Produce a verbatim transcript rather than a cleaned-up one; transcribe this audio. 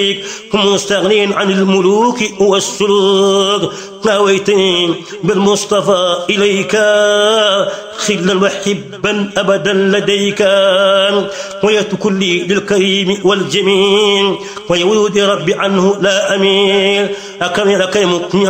مستغنين عن الملوك والسلوك نويتين بالمصطفى إليك خلا وحبا أبدا لديك ويت كلي للكريم والجميل ويولد ربي عنه لا أميل أكرم لك